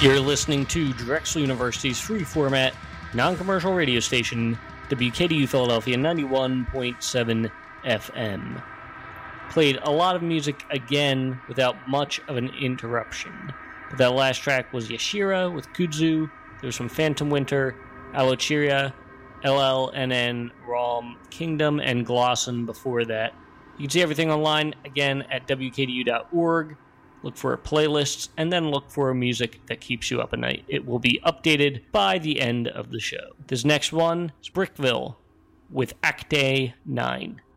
You're listening to Drexel University's free format, non-commercial radio station, WKDU Philadelphia 91.7 FM. Played a lot of music again without much of an interruption. But that last track was Yashira with Kudzu. There was some Phantom Winter, Alochiria, LLNN, Rom, Kingdom, and Glosson before that. You can see everything online, again, at wkdu.org. Look for playlists, and then look for music that keeps you up at night. It will be updated by the end of the show. This next one is Brickville with Acte 9.